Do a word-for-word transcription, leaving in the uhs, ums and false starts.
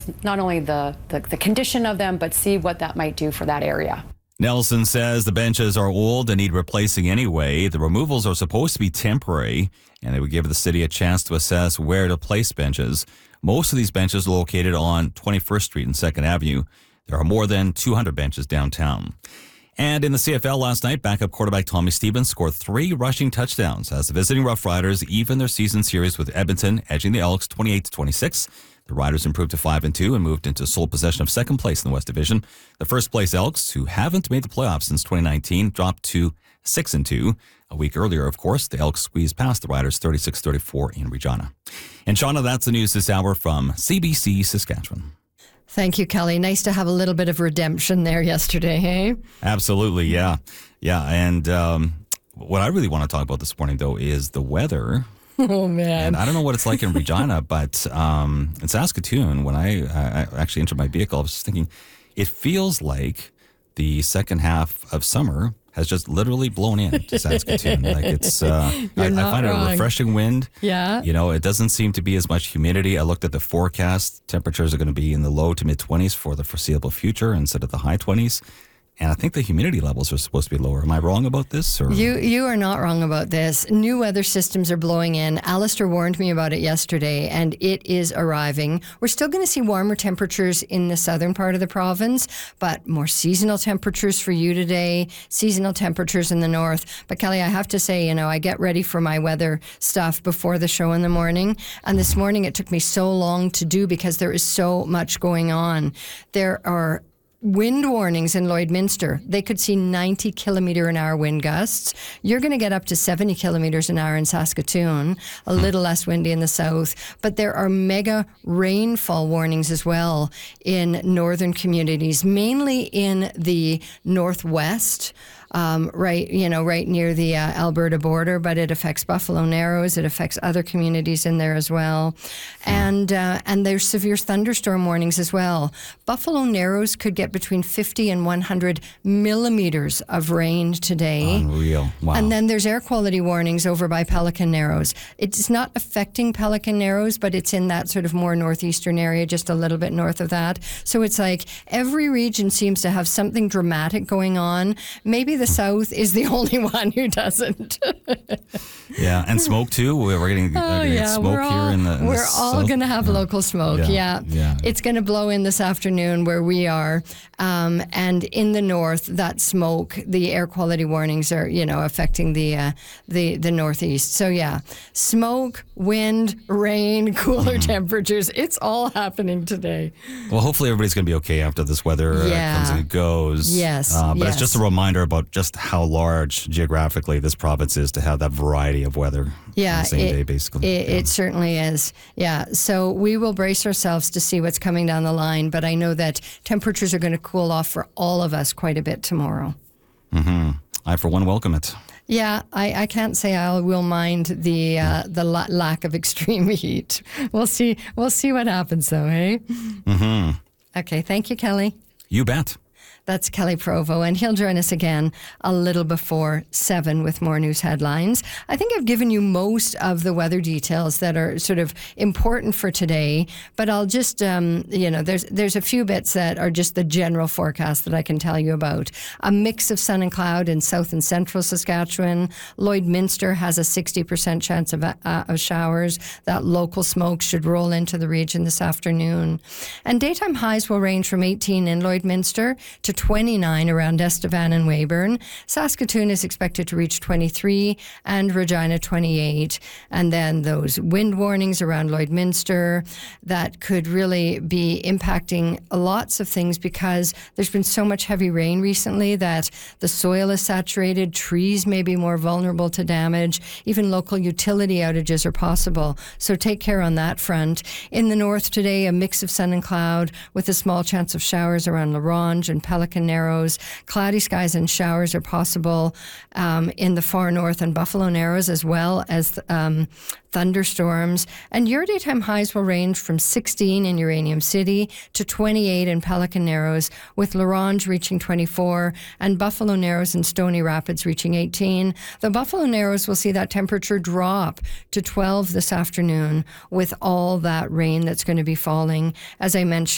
not only the, the, the condition of them, but see what that might do for that area. Nelson says the benches are old and need replacing anyway. The removals are supposed to be temporary, and they would give the city a chance to assess where to place benches. Most of these benches are located on twenty-first Street and second Avenue. There are more than two hundred benches downtown. And in the C F L last night, backup quarterback Tommy Stevens scored three rushing touchdowns as the visiting Rough Riders even their season series with Edmonton, edging the Elks twenty-eight to twenty-six. The Riders improved to five and two and moved into sole possession of second place in the West Division. The first place Elks, who haven't made the playoffs since twenty nineteen, dropped to six and two. A week earlier, of course, the Elks squeezed past the Riders thirty-six thirty-four in Regina. And Shauna, that's the news this hour from C B C Saskatchewan. Thank you, Kelly. Nice to have a little bit of redemption there yesterday, hey? Absolutely, yeah. Yeah, and um, what I really want to talk about this morning, though, is the weather. Oh, man. And I don't know what it's like in Regina, but um, in Saskatoon, when I, I actually entered my vehicle, I was just thinking, it feels like the second half of summer has just literally blown in to Saskatoon. Like it's, uh, I, I find wrong. it a refreshing wind. Yeah. You know, it doesn't seem to be as much humidity. I looked at the forecast. Temperatures are going to be in the low to mid twenties for the foreseeable future instead of the high twenties. And I think the humidity levels are supposed to be lower. Am I wrong about this? Or? You you are not wrong about this. New weather systems are blowing in. Alistair warned me about it yesterday, and it is arriving. We're still going to see warmer temperatures in the southern part of the province, but more seasonal temperatures for you today, seasonal temperatures in the north. But Kelly, I have to say, you know, I get ready for my weather stuff before the show in the morning. And this morning it took me so long to do because there is so much going on. There are wind warnings in Lloydminster. They could see ninety kilometer an hour wind gusts. You're going to get up to seventy kilometers an hour in Saskatoon, a little less windy in the south. But there are mega rainfall warnings as well in northern communities, mainly in the northwest. Um, right, you know, right near the uh, Alberta border, but it affects Buffalo Narrows. It affects other communities in there as well, and uh, and there's severe thunderstorm warnings as well. Buffalo Narrows could get between fifty and one hundred millimeters of rain today. Unreal! Wow. And then there's air quality warnings over by Pelican Narrows. It's not affecting Pelican Narrows, but it's in that sort of more northeastern area, just a little bit north of that. So it's like every region seems to have something dramatic going on. Maybe the South is the only one who doesn't. Yeah, and smoke too. We're getting, uh, Oh, getting yeah, smoke we're all, here in the in We're the all going to have yeah. local smoke, Yeah, yeah. yeah. It's going to blow in this afternoon where we are. Um, and in the north, that smoke, the air quality warnings are, you know, affecting the uh, the the northeast. So, yeah, smoke, wind, rain, cooler Mm-hmm. temperatures. It's all happening today. Well, hopefully everybody's going to be okay after this weather Yeah. uh, comes and goes. Yes, Uh, but yes. it's just a reminder about just how large geographically this province is to have that variety of weather Yeah, on the same it, day, basically. It, yeah. it certainly is. Yeah. So we will brace ourselves to see what's coming down the line. But I know that temperatures are going to cool off for all of us quite a bit tomorrow. Mm-hmm. I, for one, welcome it. Yeah, I, I can't say I will mind the uh, the la- lack of extreme heat. We'll see. We'll see what happens, though, eh? Mm-hmm. Okay. Thank you, Kelly. You bet. That's Kelly Provo, and he'll join us again a little before seven with more news headlines. I think I've given you most of the weather details that are sort of important for today, but I'll just, um, you know, there's there's a few bits that are just the general forecast that I can tell you about. A mix of sun and cloud in south and central Saskatchewan. Lloydminster has a sixty percent chance of, uh, of showers. That local smoke should roll into the region this afternoon. And daytime highs will range from eighteen in Lloydminster to twenty-nine around Estevan and Weyburn. Saskatoon is expected to reach twenty-three and Regina twenty-eight. And then those wind warnings around Lloydminster that could really be impacting lots of things because there's been so much heavy rain recently that the soil is saturated, trees may be more vulnerable to damage, even local utility outages are possible. So take care on that front. In the north today, a mix of sun and cloud with a small chance of showers around La Ronge and Pelican Narrows. Cloudy skies and showers are possible um, in the far north and Buffalo Narrows, as well as um, thunderstorms. And your daytime highs will range from sixteen in Uranium City to twenty-eight in Pelican Narrows, with La Ronge reaching twenty-four and Buffalo Narrows and Stony Rapids reaching eighteen. The Buffalo Narrows will see that temperature drop to twelve this afternoon with all that rain that's going to be falling. As I mentioned,